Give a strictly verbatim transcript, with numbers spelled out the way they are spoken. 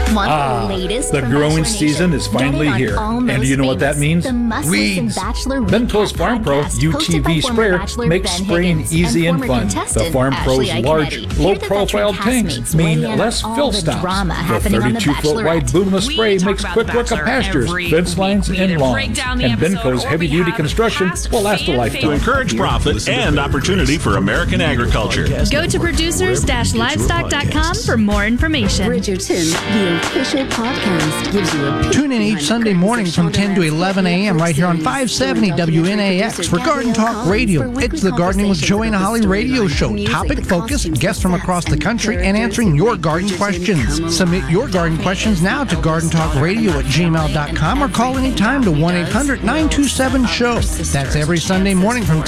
Want Ah, the latest the from growing Bachelor season Nation? is finally Get it on here. Almost And do you know what that Famous, means? The Must Weeds. Listen Bachelor Bento's Recap Farm Pro podcast, U hosted T by V former sprayer Bachelor makes Ben spraying Higgins easy and former fun. The contestant Farm Pro's Ashley large, Iaconetti. Hear the low-profile veteran tanks castmates mean weigh in less on fill all the stops. drama The happening on The thirty-two foot wide Bachelorette. boom of spray We makes talk quick about work The of Bachelor pastures, every fence lines, week. We and either break lawns. down the And episode Benco's or heavy we duty have construction past will last a fan lifetime. To encourage profit and opportunity for American agriculture. Go to producers dash livestock dot com for more information. Bridgerton, the official podcast, gives you a peek Tune in each behind Sunday the curtains morning of from ten to Shondaland's eleven a.m. right here on five seventy W N A X for Garden Talk Radio. It's the Gardening with Joanna Holly radio show. Topic focused, guests from across the country, and answering your garden questions. Submit your garden questions now to garden talk radio at gmail dot com or call anytime to one eight hundred nine two seven show. That's every Sunday morning from